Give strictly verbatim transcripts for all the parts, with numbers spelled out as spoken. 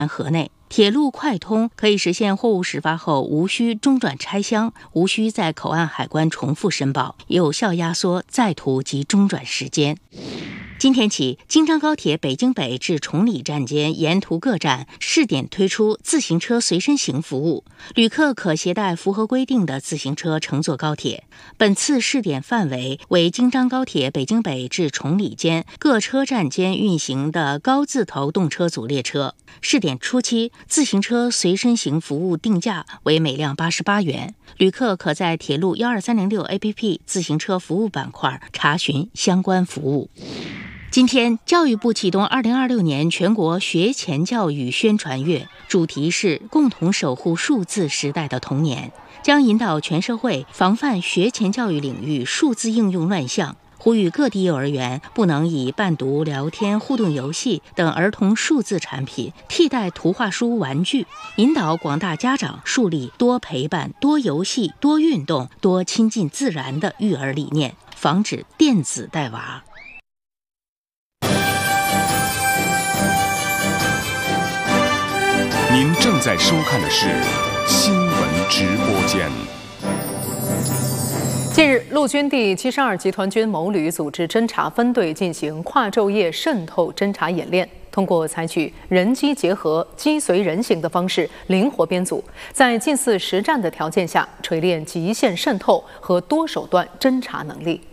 河内。铁路快通可以实现货物始发后无需中转拆箱，无需在口岸海关重复申报，有效压缩在途及中转时间。今天起，京张高铁北京北至崇礼站间沿途各站试点推出自行车随身行服务，旅客可携带符合规定的自行车乘坐高铁。本次试点范围为京张高铁北京北至崇礼间各车站间运行的高字头动车组列车。试点初期，自行车随身行服务定价为每辆八十八元，旅客可在铁路一二三零六 A P P 自行车服务板块查询相关服务。今天，教育部启动二零二六年全国学前教育宣传月，主题是共同守护数字时代的童年，将引导全社会防范学前教育领域数字应用乱象，呼吁各地幼儿园不能以伴读、聊天、互动游戏等儿童数字产品替代图画书、玩具，引导广大家长树立多陪伴、多游戏、多运动、多亲近自然的育儿理念，防止电子带娃。 您正在收看的是新闻直播间。 近日，陆军第七十二集团军某旅组织侦察分队进行跨昼夜渗透侦察演练，通过采取人机结合、机随人形的方式，灵活编组，在近似实战的条件下，锤炼极限渗透和多手段侦察能力。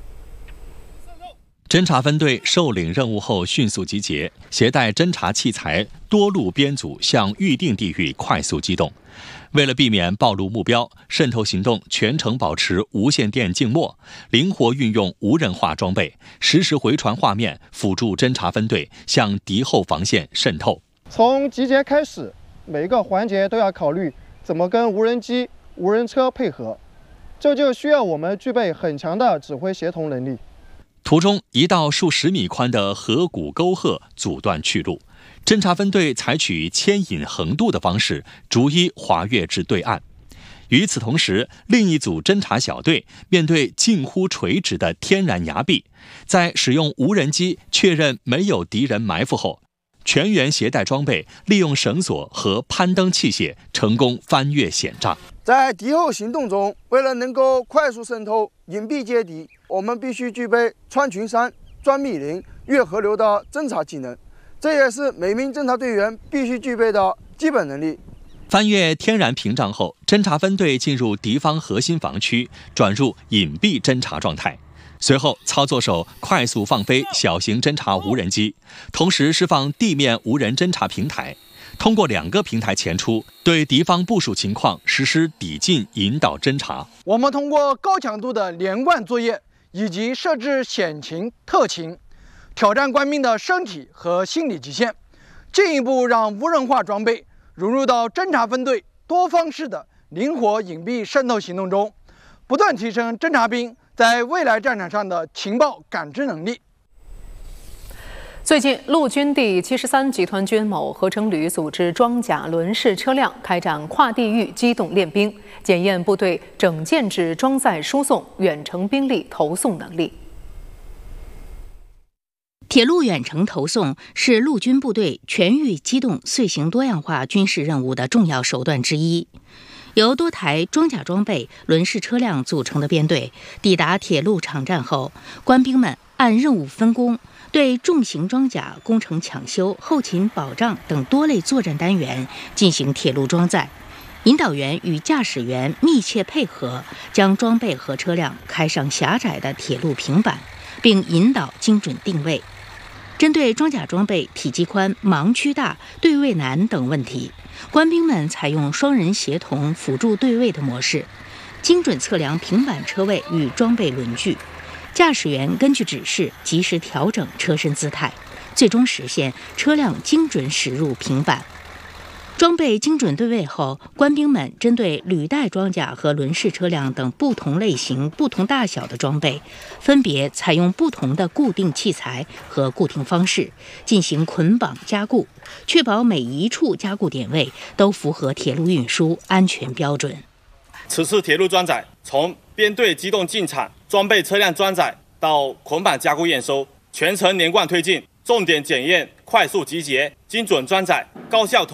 侦察分队受领任务后迅速集结，携带侦察器材，多路编组向预定地域快速机动。为了避免暴露目标，渗透行动全程保持无线电静默，灵活运用无人化装备，实时回传画面，辅助侦察分队向敌后防线渗透。 从集结开始，每个环节都要考虑怎么跟无人机、无人车配合，这就需要我们具备很强的指挥协同能力。 途中，一道数十米宽的河谷沟壑阻断去路，侦察分队采取牵引横渡的方式，逐一滑越至对岸。与此同时，另一组侦察小队面对近乎垂直的天然崖壁，在使用无人机确认没有敌人埋伏后，全员携带装备，利用绳索和攀登器械，成功翻越险障。 在敌后行动中，为了能够快速渗透、隐蔽接敌，我们必须具备穿群山、钻密林、越河流的侦察技能，这也是每名侦察队员必须具备的基本能力。 翻越天然屏障后，侦察分队进入敌方核心防区，转入隐蔽侦察状态。随后，操作手快速放飞小型侦察无人机，同时释放地面无人侦察平台，通过两个平台前出，对敌方部署情况实施抵近引导侦察。 我们通过高强度的连贯作业以及设置险情、特情，挑战官兵的身体和心理极限，进一步让无人化装备融入到侦察分队多方式的灵活隐蔽渗透行动中，不断提升侦察兵在未来战场上的情报感知能力。 最近，陆军第七十三集团军某合成旅组织装甲轮式车辆开展跨地域机动练兵，检验部队整件制装载输送、远程兵力投送能力。 铁路远程投送是陆军部队全域机动遂行多样化军事任务的重要手段之一。由多台装甲装备轮式车辆组成的编队抵达铁路场站后，官兵们按任务分工，对重型装甲工程抢修、后勤保障等多类作战单元进行铁路装载。引导员与驾驶员密切配合，将装备和车辆开上狭窄的铁路平板，并引导精准定位。针对装甲装备体积宽、盲区大、对位难等问题，官兵们采用双人协同辅助对位的模式，精准测量平板车位与装备轮距，驾驶员根据指示及时调整车身姿态，最终实现车辆精准驶入平板。装备精准对位后，官兵们针对履带装甲和轮式车辆等不同类型、不同大小的装备，分别采用不同的固定器材和固定方式进行捆绑加固，确保每一处加固点位都符合铁路运输安全标准。 此次铁路装载从编队机动进场、装备车辆装载到捆绑加固验收，全程连贯推进，重点检验快速集结、精准装载、高效投。